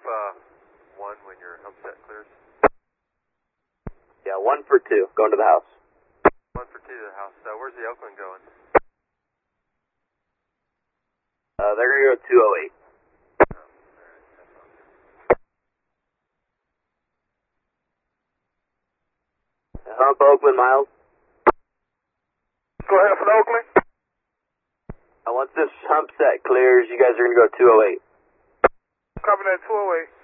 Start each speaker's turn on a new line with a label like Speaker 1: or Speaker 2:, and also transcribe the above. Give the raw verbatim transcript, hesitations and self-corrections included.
Speaker 1: uh, one when your hump set clears.
Speaker 2: Yeah, one for two, going to the house.
Speaker 1: One for two to the house. Uh, where's the Oakland going?
Speaker 2: Uh, they're going to go two oh eight. Hump Oakland, Miles.
Speaker 3: Go ahead for the Oakland.
Speaker 2: Uh, once this hump set clears, you guys are going to go two oh eight.
Speaker 3: Copy that two oh eight.